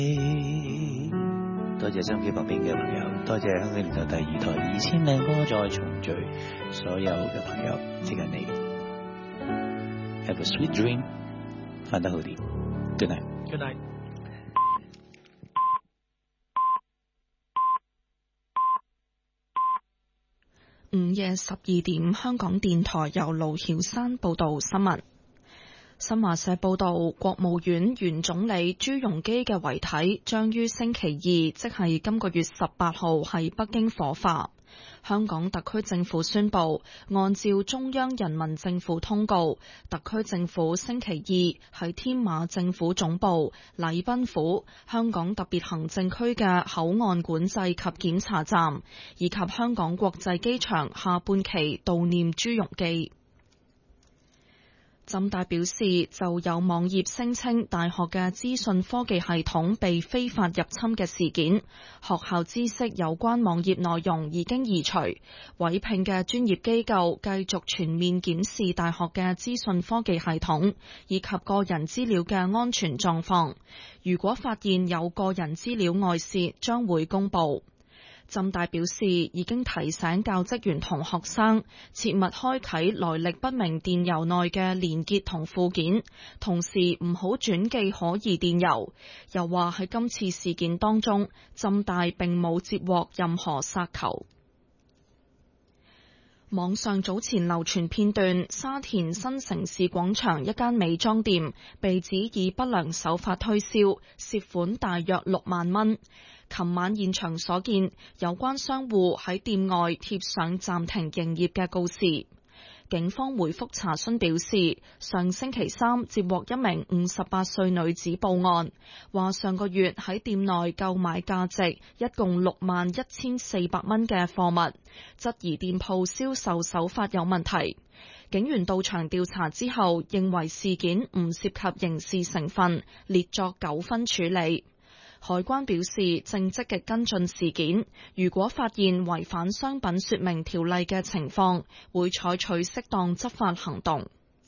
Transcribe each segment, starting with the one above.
多謝收音機旁邊嘅朋友，多謝香港電台第二台2000靚歌再重聚所有嘅朋友，接近你。Have a sweet dream， 瞓得好啲。Good night。 Good night。 午夜12點，香港電台由盧曉山報道新聞。新華社報道，國務院原總理朱鎔基嘅遺體將於星期二，即係今個月18號喺北京火化。香港特區政府宣布，按照中央人民政府通告，特區政府星期二喺天馬政府總部、禮賓府、香港特別行政區嘅口岸管制及檢查站，以及香港國際機場下半旗悼念朱鎔基。浸大表示，就有網頁聲稱大學嘅資訊科技系統被非法入侵嘅事件，學校知悉有關網頁內容已經移除，委聘嘅專業機構繼續全面檢視大學嘅資訊科技系統以及個人資料嘅安全狀況。如果發現有個人資料外泄，將會公佈。浸大表示，已經提醒教職員同學生切勿開啟來歷不明電郵內嘅連結同附件，同時唔好轉寄可疑電郵。又話喺今次事件當中，浸大並冇接獲任何殺球。網上早前流傳片段，沙田新城市廣場一間美妝店被指以不良手法推銷，涉款大約6萬蚊。琴晚現場所見，有關商戶喺店外貼上暫停營業嘅告示。警方回覆查詢表示，上星期三接獲一名58歲女子報案，話上個月喺店內購買價值一共61,400蚊嘅貨物，質疑店鋪銷售手法有問題。警員到場調查之後，認為事件唔涉及刑事成分，列作糾紛處理。海關表示正積極跟進事件，如果發現違反商品說明條例嘅情況，會採取適當執法行動。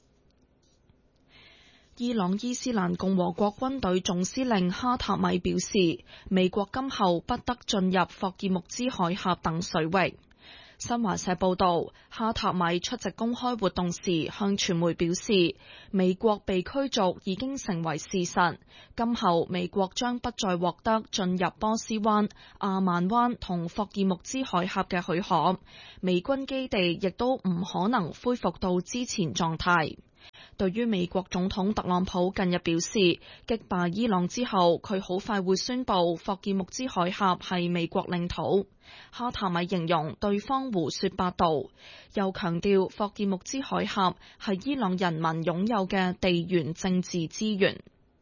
伊朗伊斯蘭共和國軍隊總司令哈塔米表示，美國今後不得進入霍爾木茲海峽等水域。新華社報道，哈塔米出席公開活動時向傳媒表示，美國被驅逐已經成為事實，今後美國將不再獲得進入波斯灣、阿曼灣同霍爾木茲海峽嘅許可，美軍基地亦都唔可能恢復到之前狀態。對於美國總統特朗普近日表示，擊敗伊朗之後，佢好快會宣布霍爾木茲海峽係美國領土。哈塔米形容對方胡說八道，又強調霍爾木茲海峽係伊朗人民擁有嘅地緣政治資源。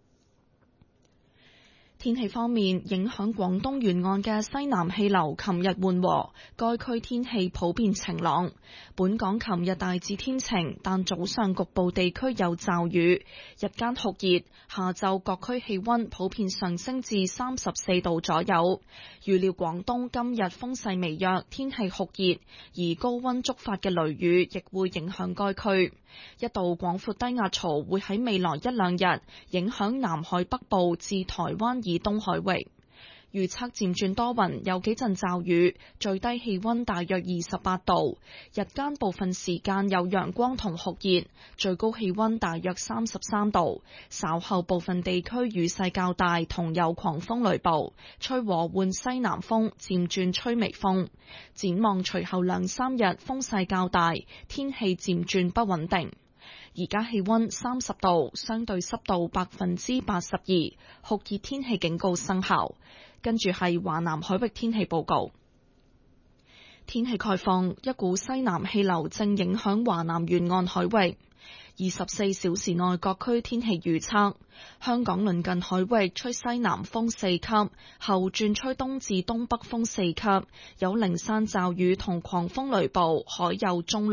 天氣方面，影響廣東沿岸嘅西南氣流琴日緩和，該區天氣普遍晴朗。本港琴日大致天晴，但早上局部地區有驟雨，日間酷熱，下晝各區氣溫普遍上升至34度左右。預料廣東今日風勢微弱，天氣酷熱，而高溫觸發嘅雷雨亦會影響該區。一道廣闊低壓槽會喺未來1-2日影響南海北部至台灣以東海域。預測漸轉多雲，有幾陣驟雨，最低氣溫大約28度，日間部分時間有陽光同酷熱，最高氣溫大約33度。稍後部分地區雨勢較大，同有狂風雷暴，吹和緩西南風，漸轉吹微風。展望隨後2-3日風勢較大，天氣漸轉不穩定。而家氣溫30度，相對濕度82%，酷熱天氣警告生效。跟住係華南海域天氣報告。天氣概況，一股西南氣流正影響華南沿岸海域。24小時內各區天氣預測：香港鄰近海域吹西南風4級，後轉吹東至東北風4級，有零散驟雨同狂風雷暴，海有中浪。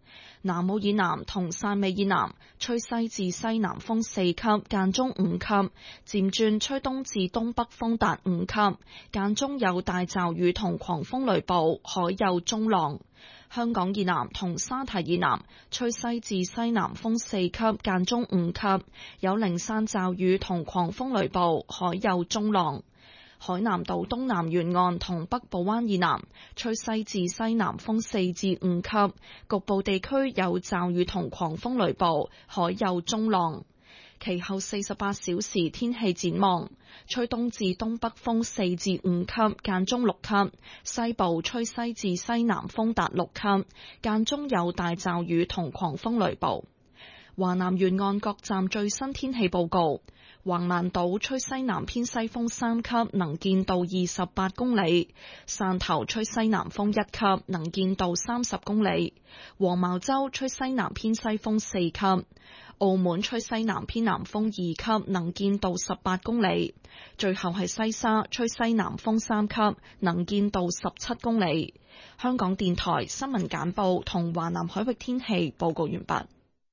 南澳以南同汕尾以南吹西至西南風4級，間中5級，漸轉吹東至東北風達5級，間中有大驟雨同狂風雷暴，海有中浪。香港以南同沙堤以南吹西至西南風4級，間中5級，有零散驟雨同狂風雷暴，海有中浪。海南島東南沿岸同北部灣以南吹西至西南風4至5級，局部地區有驟雨同狂風雷暴，海有中浪。其後48小時天氣展望，吹東至東北風4至5級，間中6級，西部吹西至西南風達6級，間中有大驟雨同狂風雷暴。華南沿岸各站最新天氣報告：橫瀾島吹西南偏西風3級，能見度28公里；汕頭吹西南風1級，能見度30公里；黃茅洲吹西南偏西風4級；澳門吹西南偏南風2級，能見度18公里；最後係西沙吹西南風3級，能見度17公里。香港電台新聞簡報同華南海域天氣報告完畢。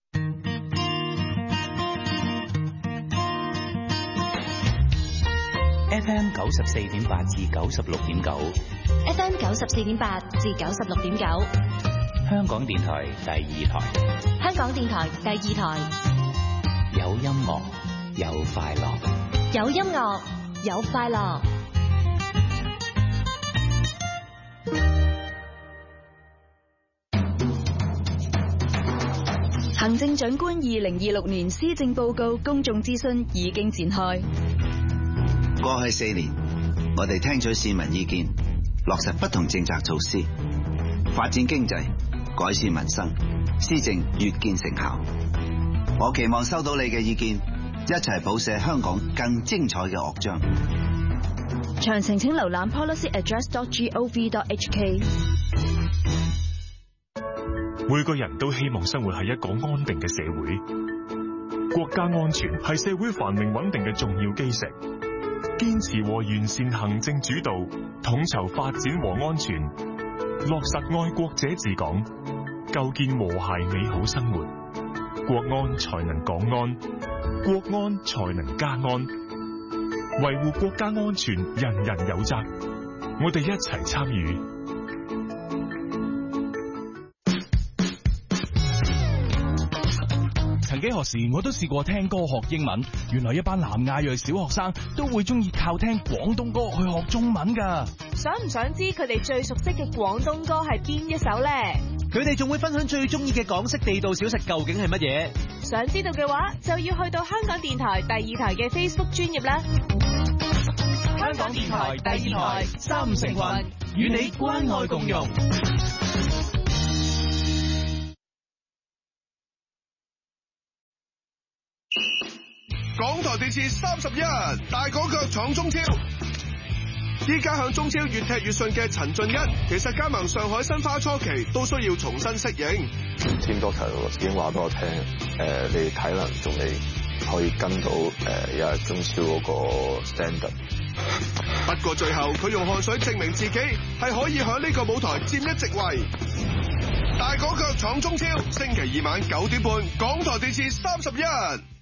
FM 94.8至96.9 ，FM 94.8至96.9， 香港電台第2台， 香港電台第2台， 有音樂，有快樂， 有音樂，有快樂。行政長官2026年施政報告公眾諮詢已經展開。 過去4年，我哋聽取市民意見，落實不同政策措施，發展經濟，改善民生，施政越見成效。我期望收到你嘅意見，一齊譜寫香港更精彩嘅樂章。 詳情請瀏覽 policyaddress.gov.hk。 每個人都希望生活喺一個安定嘅社會，國家安全係社會繁榮穩定嘅重要基石。堅持和完善行政主導，統籌發展和安全，落實愛國者治港，構建和諧美好生活。國安才能港安，國安才能家安。維護國家安全，人人有責。我哋一齊參與。 曾幾何時我都試過聽歌學英文，原來一班南亞裔小學生都會中意靠聽廣東歌去學中文㗎。 想唔想知佢哋最熟悉嘅廣東歌係邊一首呢？ 佢哋仲會分享最中意嘅港式地道小食究竟係乜嘢？ 想知道嘅話，就要去到香港電台第2台嘅 Facebook 專頁啦。 香港電台第2台3成群，與你關愛共融。 港台電視31大港腳闖中超，依家向中超越踢越順嘅陳俊一，其實加盟上海申花初期都需要重新適應。 天多球已經話俾我聽，你體能仲未可以跟到有中超嗰個 standard。 不過最後佢用汗水證明自己係可以喺呢個舞台佔一席位。大港腳闖中超，星期2晚9點半，港台電視31。